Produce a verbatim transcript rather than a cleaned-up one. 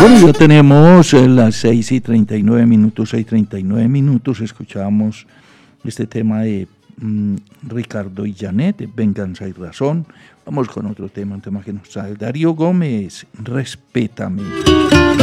Bueno, ya tenemos eh, las seis y treinta y nueve minutos, seis y treinta y nueve minutos. Escuchamos este tema de mm, Ricardo y Janet, de Venganza y Razón. Vamos con otro tema, un tema que nos trae Darío Gómez, Respétame.